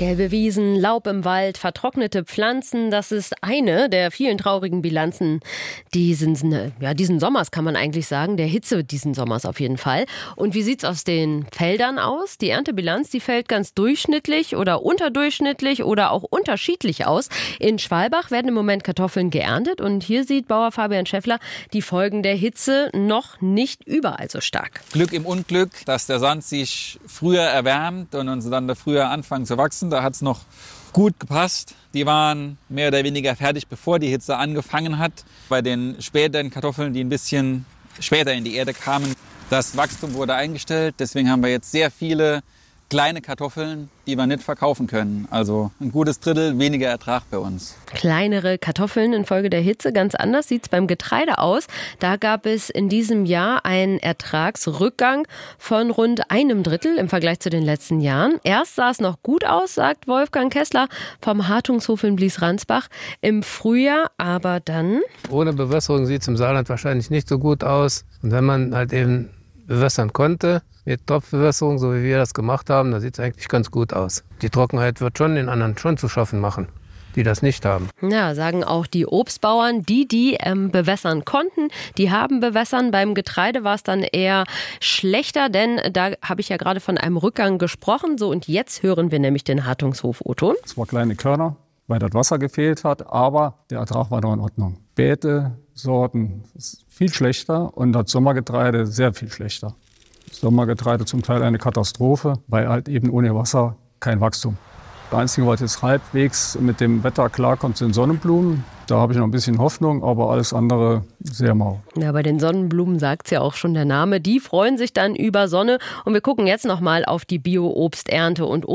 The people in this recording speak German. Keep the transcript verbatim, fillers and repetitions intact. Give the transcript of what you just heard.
Gelbe Wiesen, Laub im Wald, vertrocknete Pflanzen, das ist eine der vielen traurigen Bilanzen diesen, ja, diesen Sommers, kann man eigentlich sagen, der Hitze diesen Sommers auf jeden Fall. Und wie sieht's aus den Feldern aus? Die Erntebilanz, die fällt ganz durchschnittlich oder unterdurchschnittlich oder auch unterschiedlich aus. In Schwalbach werden im Moment Kartoffeln geerntet und hier sieht Bauer Fabian Schäffler die Folgen der Hitze noch nicht überall so stark. Glück im Unglück, dass der Sand sich früher erwärmt und uns dann früher anfangen zu wachsen. Da hat es noch gut gepasst. Die waren mehr oder weniger fertig, bevor die Hitze angefangen hat. Bei den späteren Kartoffeln, die ein bisschen später in die Erde kamen, das Wachstum wurde eingestellt. Deswegen haben wir jetzt sehr viele kleine Kartoffeln, die wir nicht verkaufen können. Also ein gutes Drittel weniger Ertrag bei uns. Kleinere Kartoffeln infolge der Hitze. Ganz anders sieht es beim Getreide aus. Da gab es in diesem Jahr einen Ertragsrückgang von rund einem Drittel im Vergleich zu den letzten Jahren. Erst sah es noch gut aus, sagt Wolfgang Kessler vom Hartungshof in Blies-Ransbach im Frühjahr, aber dann... Ohne Bewässerung sieht es im Saarland wahrscheinlich nicht so gut aus. Und wenn man halt eben bewässern konnte, mit Tropfbewässerung, so wie wir das gemacht haben, da sieht es eigentlich ganz gut aus. Die Trockenheit wird schon den anderen schon zu schaffen machen, die das nicht haben. Ja, sagen auch die Obstbauern, die, die ähm, bewässern konnten, die haben bewässern. Beim Getreide war es dann eher schlechter, denn da habe ich ja gerade von einem Rückgang gesprochen. So, und jetzt hören wir nämlich den Hartungshof O-Ton. Es war kleine Körner, weil das Wasser gefehlt hat, aber der Ertrag war noch in Ordnung. Beete, Sorten viel schlechter und das Sommergetreide sehr viel schlechter. Sommergetreide zum Teil eine Katastrophe, weil halt eben ohne Wasser kein Wachstum. Das Einzige, was jetzt halbwegs mit dem Wetter klarkommt, sind Sonnenblumen. Da habe ich noch ein bisschen Hoffnung, aber alles andere sehr mau. Ja, bei den Sonnenblumen sagt es ja auch schon der Name. Die freuen sich dann über Sonne. Und wir gucken jetzt noch mal auf die Bio-Obsternte und